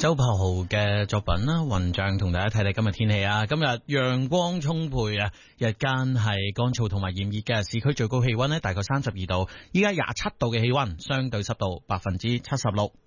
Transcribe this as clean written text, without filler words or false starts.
周柏豪嘅作品啦，雲像同大家睇睇今日天氣啊。今日陽光充沛啊，日間係乾燥同埋炎熱嘅，市區最高氣溫呢大概32度，依家27度嘅氣溫，相對濕度76%。